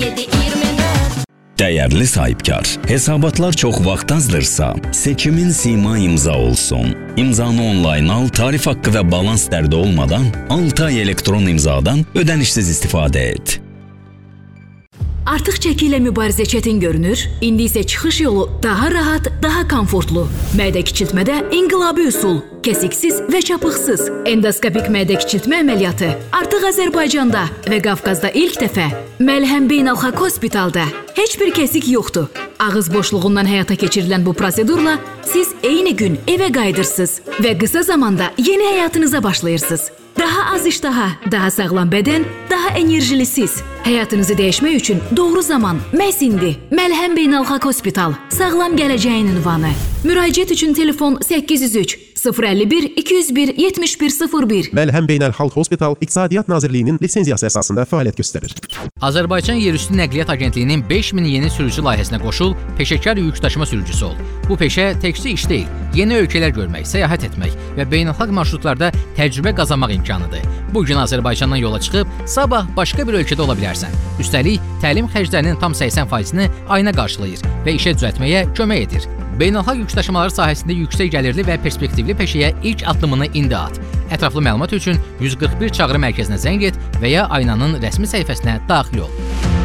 Dəyərli sahibkar, hesabatlar çox vaxt azdırsa, seçimin sima imza olsun. İmzanı onlayn al, tarif haqqı və balans dərdi olmadan 6 ay elektron imzadan ödənişsiz istifadə et. Artıq çəki ilə mübarizə çətin görünür, indi isə çıxış yolu daha rahat, daha komfortlu. Mədə kiçiltmədə inqilabi üsul, kəsiksiz və çapıqsız endoskopik mədə kiçiltmə əməliyyatı artıq Azərbaycanda və Qafqazda ilk dəfə Məlhəm Beynəlxalq Hospitalda. Heç bir kəsik yoxdur. Ağız boşluğundan həyata keçirilən bu prosedurla siz eyni gün evə qayıdırsınız və qısa zamanda yeni həyatınıza başlayırsınız. Daha az iştaha, daha sağlam bədən, daha enerjili siz. Həyatınızı dəyişmək üçün doğru zaman məhz indi. Məlhəm Beynəlxalq Hospital, sağlam gələcəyin ünvanı. Müraciət üçün telefon 803 051 201 7101. Məlhəm Beynəlxalq Hospital İqtisadiyyat Nazirliyinin lisenziyası əsasında fəaliyyət göstərir. Azərbaycan Yerüstü Nəqliyyat Agentliyinin 5000 yeni sürücü layihəsinə qoşul, peşəkar yük daşıma sürücüsü ol. Bu peşə təkcə iş deyil, yeni ölkələr görmək, səyahət etmək və beynəlxalq marşrutlarda təcrübə qazanmaq imkanıdır. Bugün Azərbaycandan yola çıxıb, sabah başqa bir ölkədə ola bilərsən. Üstəlik, təlim xərclərinin tam 80%-ni ayına qarşılayır və işə düzəltməyə kömək edir. Beynəlxalq yük daşımaları sahəsində yüksək gəlirli və perspektivli peşəyə ilk addımını indi at. Ətraflı məlumat üçün 141 çağrı mərkəzinə zəng et və ya Aynanın rəsmi səhifəsinə daxil ol.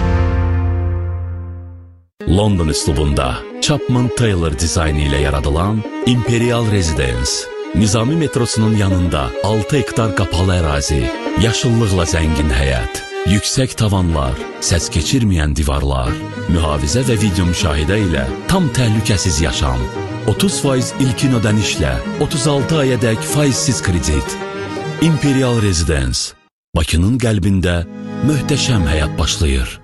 London üslubunda Chapman Taylor dizaynı ilə yaradılan Imperial Residence, Nizami metrosunun yanında 6 hektar qapalı ərazi, yaşıllıqla zəngin həyət, yüksək tavanlar, səs keçirməyən divarlar, mühafizə və video müşahidə ilə tam təhlükəsiz yaşam, 30% ilkin ödənişlə 36 ayədək faizsiz kredit. Imperial Residence, Bakının qəlbində möhtəşəm həyat başlayır.